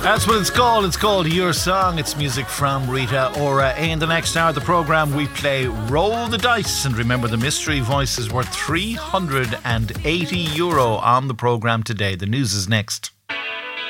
That's what it's called. It's called Your Song. It's music from Rita Ora. In the next hour of the programme, we play Roll the Dice. And remember, the mystery voice is worth €380 on the programme today. The news is next.